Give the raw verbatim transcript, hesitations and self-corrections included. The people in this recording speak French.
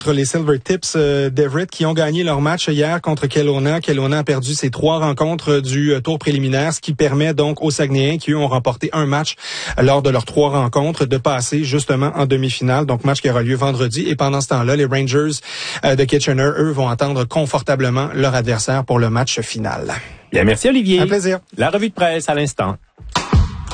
Les Silver Tips euh, d'Everett qui ont gagné leur match hier contre Kelowna. Kelowna a perdu ses trois rencontres du euh, tour préliminaire, ce qui permet donc aux Saguenayens qui eux ont remporté un match lors de leurs trois rencontres de passer justement en demi-finale. Donc match qui aura lieu vendredi. Et pendant ce temps-là, les Rangers euh, de Kitchener, eux, vont attendre confortablement leur adversaire pour le match final. Bien, merci Olivier. Un plaisir. La revue de presse à l'instant.